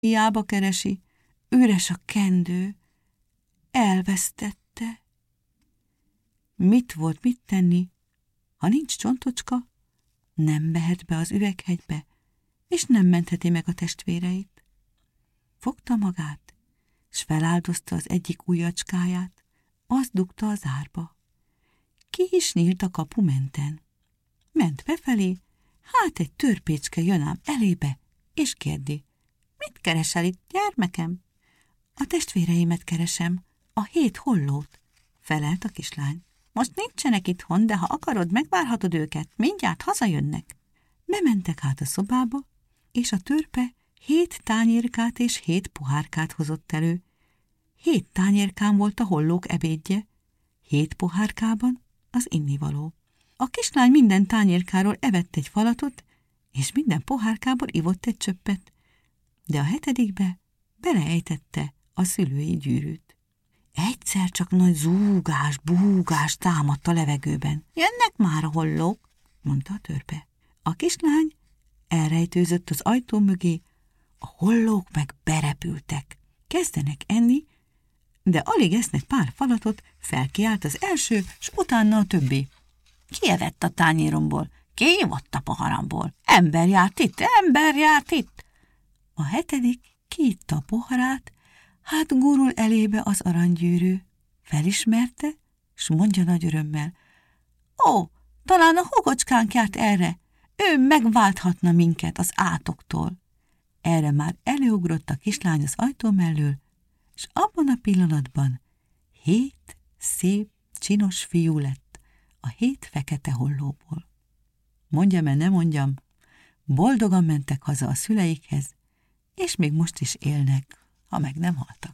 Hiába keresi, üres a kendő. Elvesztette. Mit volt mit tenni? Ha nincs csontocska, nem mehet be az üveghegybe, és nem mentheti meg a testvéreit. Fogta magát, s feláldozta az egyik ujjacskáját, azt dugta az árba. Ki is nyílt a kapumenten. Ment befelé, hát egy törpécske jön ám elébe, és kérdi: mit keresel itt, gyermekem? A testvéreimet keresem, a 7 hollót, felelt a kislány. Most nincsenek itthon, de ha akarod, megvárhatod őket, mindjárt hazajönnek. Bementek hát a szobába, és a törpe 7 tányérkát és 7 pohárkát hozott elő. 7 tányérkán volt a hollók ebédje, 7 pohárkában az innivaló. A kislány minden tányérkáról evett egy falatot, és minden pohárkából ivott egy csöppet, de a 7. beleejtette a szülői gyűrűt. Egyszer csak nagy zúgás, búgás támadt a levegőben. Jönnek már a hollók, mondta a törpe. A kislány elrejtőzött az ajtó mögé, a hollók meg berepültek. Kezdenek enni, de alig esznek pár falatot, felkiált az első, s utána a többi. Ki evett a tányéromból? Ki ivott a poharamból? Ember járt itt, ember járt itt! A 7. kiitta a poharát, hát gurul elébe az aranygyűrű. Felismerte, s mondja nagy örömmel: ó, talán a hugocskánk járt erre, ő megválthatna minket az átoktól. Erre már előugrott a kislány az ajtó mellől, és abban a pillanatban 7 szép, csinos fiú lett a 7 fekete hollóból. Mondjam-e, ne mondjam, boldogan mentek haza a szüleikhez, és még most is élnek, ha meg nem haltak.